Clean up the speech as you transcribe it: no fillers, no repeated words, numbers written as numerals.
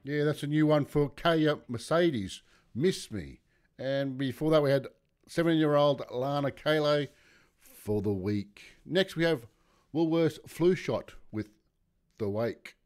Yeah, that's a new one for Kaya Mercedes, Miss Me. And before that, we had 17-year-old Lana Kale for the week. Next, we have Woolworths Flu Shot with The Wake.